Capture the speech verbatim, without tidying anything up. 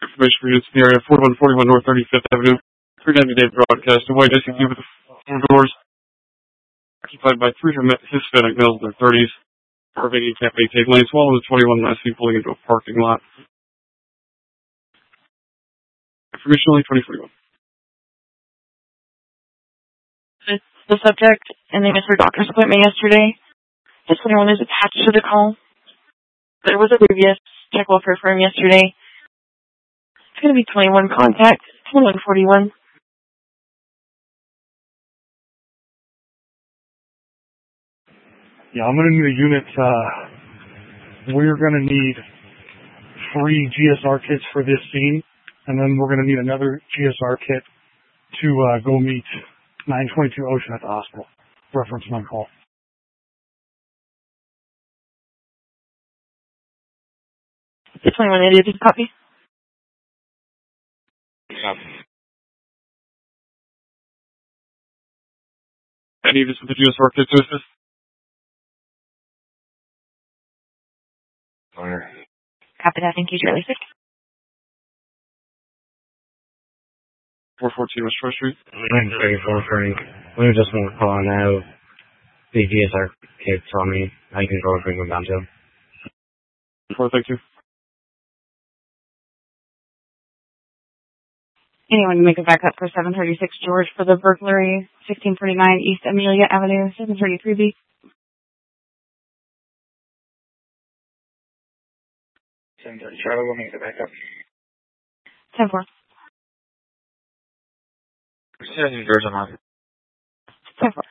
Information for units in the area, forty-one forty-one North thirty-fifth Avenue, three ninety Day broadcast, a white S U V with the four doors, occupied by three Hispanic males in their thirties. Carving Cafe Take Lane, swallowed with twenty-one last week, pulling into a parking lot. Information only twenty forty-one. The subject and they missed their doctor's appointment yesterday. This one is attached to the call. There was a previous check welfare form yesterday. It's going to be twenty-one contact, twenty-one forty-one. Yeah, I'm going to need a unit. Uh, we're going to need three G S R kits for this scene, and then we're going to need another G S R kit to uh, go meet nine twenty-two Ocean at the hospital. Reference my call. The twenty-one eighty, did you copy? Copy. I need this with the G S R kit to assist. Fire. Copy that, thank you, Charlie six. four fourteen West First Street. nine thirty-four Frank. We just want to call now. The G S R kits on me. I can go and bring them down to him. four, thank you. Anyone to make a backup for seven thirty-six George for the burglary, sixteen forty-nine East Amelia Avenue, seven thirty-three B. seven thirty Charlie, we'll make the backup. ten four. seven George on. ten four.